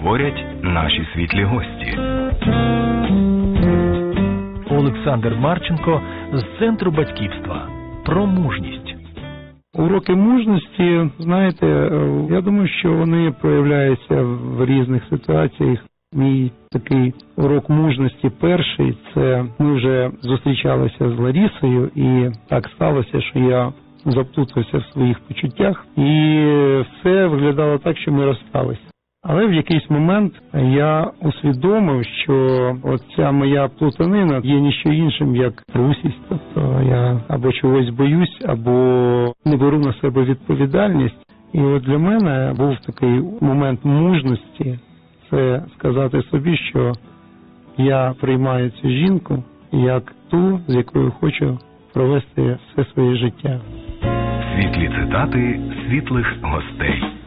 говорять наші світлі гості. Олександр Марченко з Центру батьківства. Про мужність. Уроки мужності, знаєте, я думаю, що вони проявляються в різних ситуаціях. Мій такий урок мужності перший – це ми вже зустрічалися з Ларісою, і так сталося, що я заплутався в своїх почуттях, і все виглядало так, що ми розсталися. Але в якийсь момент я усвідомив, що оця моя плутанина є ніщо іншим, як трусість. Тобто я або чогось боюсь, або не беру на себе відповідальність. І от для мене був такий момент мужності – це сказати собі, що я приймаю цю жінку як ту, з якою хочу провести все своє життя. Світлі цитати світлих гостей.